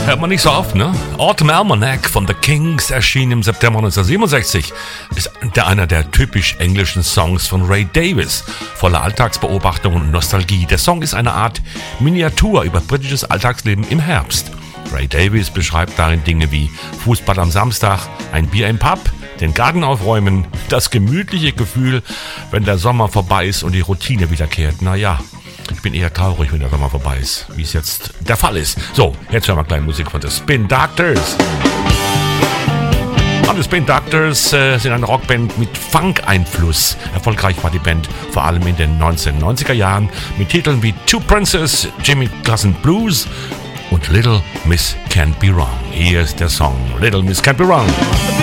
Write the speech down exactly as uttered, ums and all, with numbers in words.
Hört man nicht so oft, ne? Autumn Almanac von The Kings erschien im September neunzehnhundertsiebenundsechzig. Ist der einer der typisch englischen Songs von Ray Davies, voller Alltagsbeobachtung und Nostalgie. Der Song ist eine Art Miniatur über britisches Alltagsleben im Herbst. Ray Davies beschreibt darin Dinge wie Fußball am Samstag, ein Bier im Pub, den Garten aufräumen, das gemütliche Gefühl, wenn der Sommer vorbei ist und die Routine wiederkehrt. Naja, ich bin eher traurig, wenn der Sommer vorbei ist, wie es jetzt der Fall ist. So, jetzt hören wir kleine Musik von The Spin Doctors. Und The Spin Doctors äh, sind eine Rockband mit Funk-Einfluss. Erfolgreich war die Band vor allem in den neunzehnhundertneunziger Jahren mit Titeln wie Two Princes, Jimmy Cousin Blues und Little Miss Can't Be Wrong. Hier ist der Song Little Miss Can't Be Wrong.